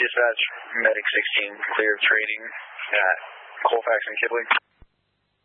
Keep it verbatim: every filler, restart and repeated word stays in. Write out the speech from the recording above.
Dispatch, Medic sixteen, clear of trading at Colfax and Kibling.